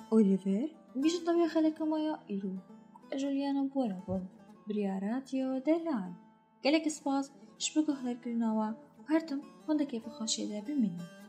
ئۆلیڤێر گشت دەبێ خەلەکەمەیە ئیرو ئەژۆلیانە بۆرە بۆ بریاراتیەوە دەران گەلێک سپاس شبکە هەلەرکردنەوە و هەرتم هەندێکی بخۆشیێدا بمینی